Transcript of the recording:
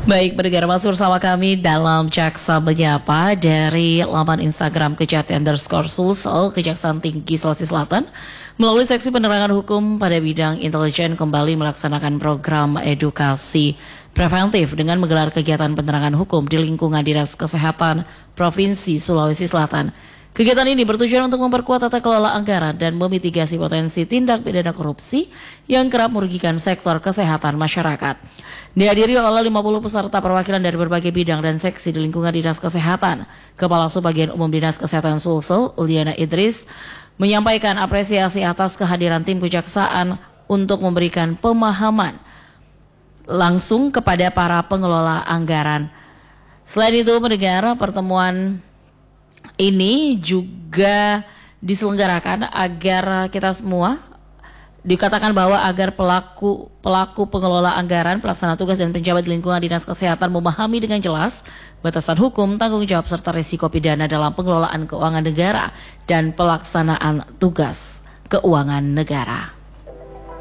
Baik, pendengar masuk bersama kami dalam Jaksa Menyapa dari laman Instagram Kejati_Sulsel Kejaksaan Tinggi Sulawesi Selatan. Melalui seksi penerangan hukum pada bidang intelijen kembali melaksanakan program edukasi preventif dengan menggelar kegiatan penerangan hukum di lingkungan Dinas Kesehatan Provinsi Sulawesi Selatan. Kegiatan ini bertujuan untuk memperkuat tata kelola anggaran dan memitigasi potensi tindak pidana korupsi yang kerap merugikan sektor kesehatan masyarakat. Dihadiri oleh 50 peserta perwakilan dari berbagai bidang dan seksi di lingkungan Dinas Kesehatan. Kepala Subbagian Umum Dinas Kesehatan Sulsel, Uliana Idris, menyampaikan apresiasi atas kehadiran tim kejaksaan untuk memberikan pemahaman langsung kepada para pengelola anggaran. Selain itu, mendengar pertemuan ini juga diselenggarakan agar kita semua dikatakan bahwa agar pelaku pengelola anggaran, pelaksana tugas dan penjabat di lingkungan Dinas Kesehatan memahami dengan jelas batasan hukum, tanggung jawab serta risiko pidana dalam pengelolaan keuangan negara dan pelaksanaan tugas keuangan negara.